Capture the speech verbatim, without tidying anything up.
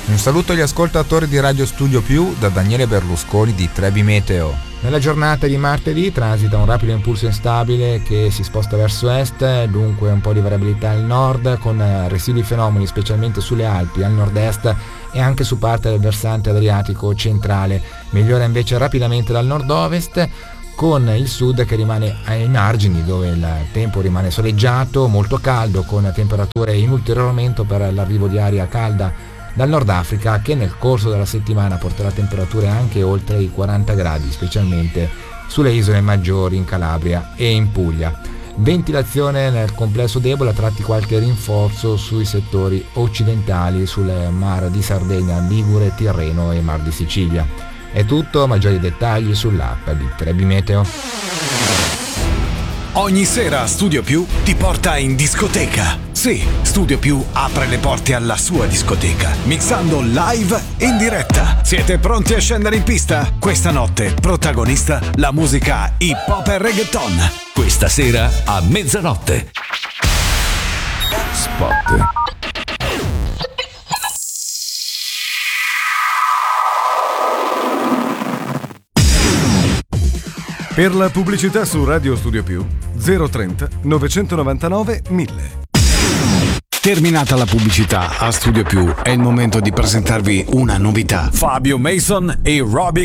Un saluto agli ascoltatori di Radio Studio Più da Daniele Berlusconi di Trebi Meteo. Nella giornata di martedì transita un rapido impulso instabile che si sposta verso est, dunque un po' di variabilità al nord, con residui fenomeni specialmente sulle Alpi, al nord-est e anche su parte del versante adriatico centrale. Migliora invece rapidamente dal nord-ovest, con il sud che rimane ai margini, dove il tempo rimane soleggiato, molto caldo, con temperature in ulteriore aumento per l'arrivo di aria calda dal Nord Africa, che nel corso della settimana porterà temperature anche oltre i quaranta gradi, specialmente sulle isole maggiori in Calabria e in Puglia. Ventilazione nel complesso debole, a tratti qualche rinforzo sui settori occidentali, sul Mar di Sardegna, Ligure, Tirreno e Mar di Sicilia. È tutto, maggiori dettagli sull'app di Trebi Meteo. Ogni sera Studio Più ti porta in discoteca. Sì, Studio Più apre le porte alla sua discoteca, mixando live in diretta. Siete pronti a scendere in pista? Questa notte protagonista la musica hip hop e reggaeton. Questa sera a mezzanotte. Spot. Per la pubblicità su Radio Studio Più zero trenta novecentonovantanove mille. Terminata la pubblicità a Studio Più, è il momento di presentarvi una novità. Fabio Mason e Robbie